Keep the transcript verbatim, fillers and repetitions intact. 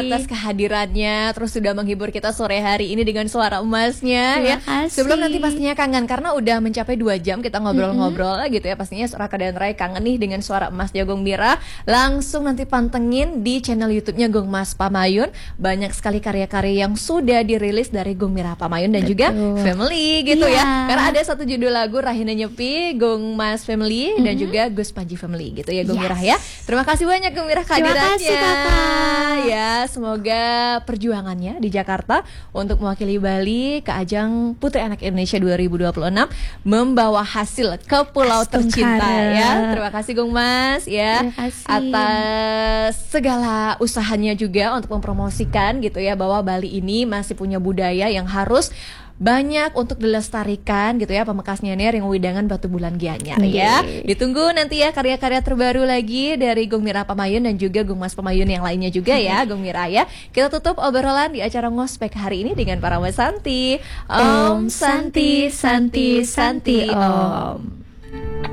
atas kehadirannya, terus sudah menghibur kita sore hari ini dengan suara emasnya. Terima ya. kasih. Sebelum nanti pastinya kangen karena udah mencapai dua jam kita ngobrol-ngobrol mm-hmm. gitu ya. Pastinya Raka dan Rai kangen nih dengan suara emasnya Gong Mira. Langsung nanti pantengin di channel YouTube-nya Gong Mas Pamayun. Banyak sekali karya-karya yang sudah dirilis dari Gong Mira Pamayun dan Betul. juga Family gitu yeah. ya. Karena ada satu judul lagu Rahina Nyepi, Gong Mas Family mm-hmm. dan juga Gus Panji Family gitu ya Gong yes. Mira ya. Terima kasih banyak Gong Mira kehadirannya. Terima kasih Kakak. Ya, semoga perjuangannya di Jakarta untuk mewakili Bali ke ajang Putri Anak Indonesia dua ribu dua puluh enam membawa hasil ke pulau tercinta ya. Terima kasih Gong Mas ya atas segala usahanya juga untuk mempromosikan gitu ya bahwa Bali ini masih punya budaya yang harus banyak untuk dilestarikan gitu ya. Pamekasnya nih Ring Widangan Batu Bulan Gianyar okay. ya. Ditunggu nanti ya karya-karya terbaru lagi dari Gong Mira Pamayun dan juga Gong Mas Pamayun yang lainnya juga ya Gong Mira ya. Kita tutup obrolan di acara Ngospek hari ini dengan para Santi. Om Santi Santi Santi Om.